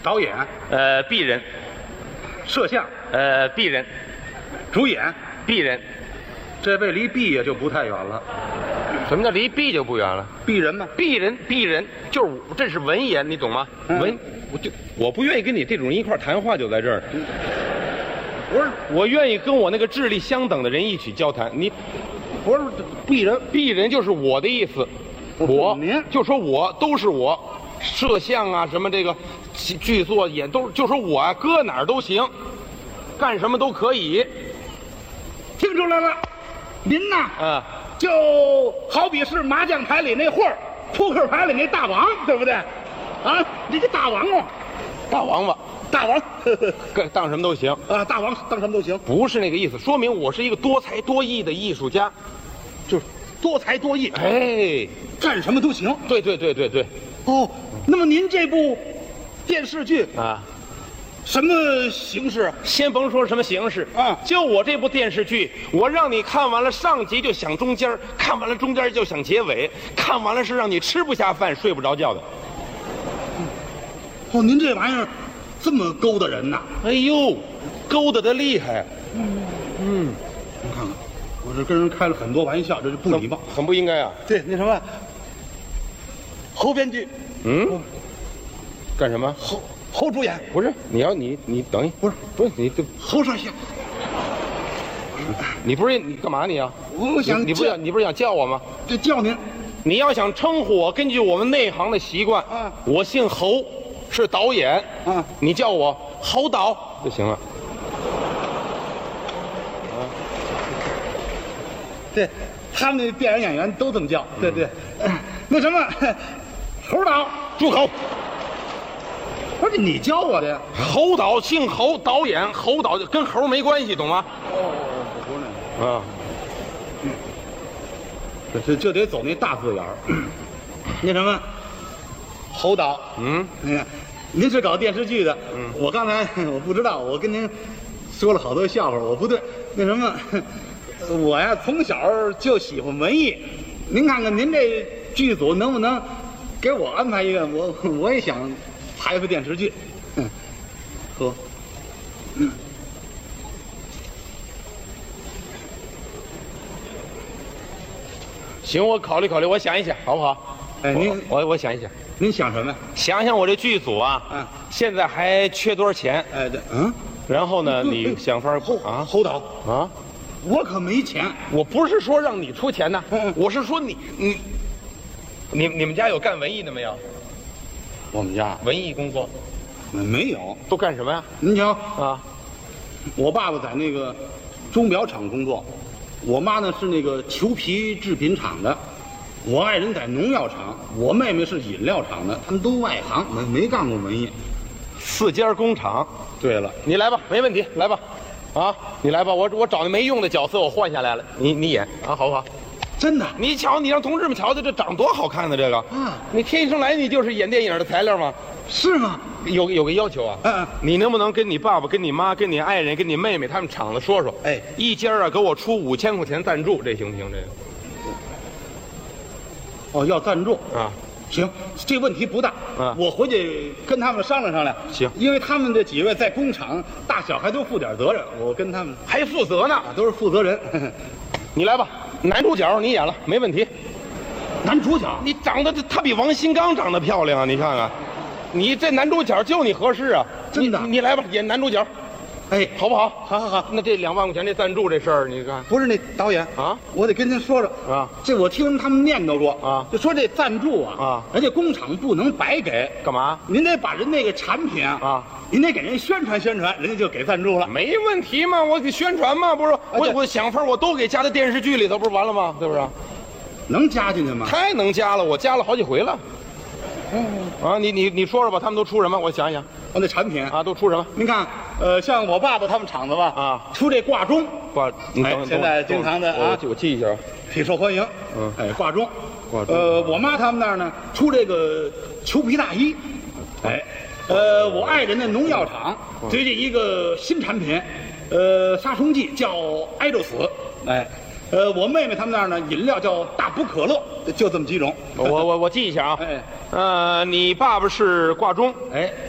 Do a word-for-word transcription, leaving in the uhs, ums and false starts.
导演， 呃，鄙人， 摄像， 呃，鄙人， 主演， 鄙人。 这位离毕也就不太远了。 什么叫离鄙就不远了？ 鄙人嘛， 鄙人，鄙人就是我，这是文言，你懂吗？ 嗯、 文，我就我不愿意跟你这种人一块谈话，就在这儿。不是，我愿意跟我那个智力相等的人一起交谈。你不是鄙人， 鄙人就是我的意思。我您就说我都是我，摄像啊什么这个剧作演都就说我啊，搁哪儿都行，干什么都可以。 听出来了，您呐， 啊， 就好比是麻将牌里那货儿，扑克牌里那大王，对不对？啊，你这大王哦， 大王八， 大王， 干当什么都行啊，大王当什么都行， 不是那个意思，说明我是一个多才多艺的艺术家， 就是多才多艺， 哎， 干什么都行。 对对对对对， 哦，那么您这部电视剧啊， 什么形式？ 先甭说什么形式啊就我这部电视剧，我让你看完了上集就想中间，看完了中间就想结尾，看完了是让你吃不下饭、睡不着觉的。 哦，您这玩意儿这么勾搭人呐？ 哎呦，勾搭的厉害， 嗯，您看看，我这跟人开了很多玩笑，这是不礼貌。 很不应该啊。 对，那什么，侯编剧， 嗯，干什么？ 侯侯主演， 不是，你要你你等一， 不是不是你这侯摄像。 你不是你干嘛你啊？ 我想你你不是想你不是想叫我吗？ 这叫您你要想称呼我，根据我们内行的习惯， 啊我姓侯，是导演， 啊你叫我侯导就行了。 对，他们那电影演员都这么叫。对对，呃那什么，侯导， 住口！ 不是你教我的呀？ 侯导姓侯，导演侯导跟猴没关系，懂吗？ 哦，不是那个。 啊， 这这就得走那大字眼儿。那什么，侯导， 嗯， 哎呀，您是搞电视剧的， 嗯我刚才我不知道，我跟您说了好多笑话，我不对。那什么，我呀从小就喜欢文艺，您看看您这剧组能不能给我安排一个？我我也想拍部电视剧。嗯，呵，嗯。 行，我考虑考虑，我想一想，好不好？ 哎，您我我我想一想， 您想什么呀？ 想想我这剧组啊， 嗯现在还缺多少钱？ 哎，对，嗯， 然后呢，你想法侯啊侯导， 啊， 我可没钱。 我不是说让你出钱呐， 嗯嗯我是说你你你你们家有干文艺的没有？ 我们家文艺工作没有。 都干什么呀？ 您瞧， 啊， 我爸爸在那个钟表厂工作，我妈呢是那个裘皮制品厂的，我爱人在农药厂，我妹妹是饮料厂的，他们都外行，没没干过文艺。 四家工厂， 对了， 你来吧，没问题，来吧，啊，你来吧，我我找那没用的角色我换下来了，你你演啊，好不好？ 真的你瞧，你让同志们瞧瞧，这长多好看呢，这个啊你天生来你就是演电影的材料吗？ 是吗？ 有有个要求啊， 嗯嗯你能不能跟你爸爸、跟你妈、跟你爱人、跟你妹妹他们厂子说说？ 哎一家啊给我出五千块钱赞助，这行不行？这个哦，要赞助。 啊， 行，这问题不大。 啊我回去跟他们商量商量。 行因为他们这几位在工厂，大小还都负点责任，我跟他们还负责呢。 啊都是负责人。 你来吧，男主角你演了，没问题。 男主角， 你长得这他比王新刚长得漂亮啊！你看看，你这男主角就你合适啊！ 真的你你来吧，演男主角， 哎， 好不好？ 好好好， 那这两万块钱这赞助这事儿，你看不是那导演啊， 我得跟您说说啊， 这我听他们念叨过啊就说这赞助啊啊人家工厂不能白给， 干嘛？ 您得把人那个产品啊啊您得给人宣传宣传，人家就给赞助了。 没问题嘛，我给宣传嘛，不是？我对我想法我都给加在电视剧里头，不是完了吗？对不是？ 能加进去吗？ 太能加了，我加了好几回了。啊，你你你说说吧，他们都出什么？我想一想哦，那产品啊，都出什么？ 您看，呃，像我爸爸他们厂子吧， 啊出这挂钟， 挂，你哎等现在经常的啊我我记一下啊。 挺受欢迎。 嗯哎，挂钟， 挂钟呃，我妈他们那儿呢，出这个裘皮大衣。哎，呃，我爱人的农药厂最近一个新产品，呃，杀虫剂叫挨着死。哎，呃，我妹妹他们那儿呢，饮料叫大补可乐，就这么几种。 我我我记一下啊。 哎， 呃，你爸爸是挂钟， 哎，